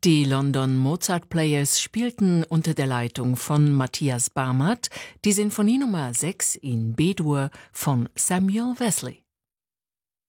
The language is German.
Die London Mozart Players spielten unter der Leitung von Matthias Barmert die Sinfonie Nummer 6 in B-Dur von Samuel Wesley.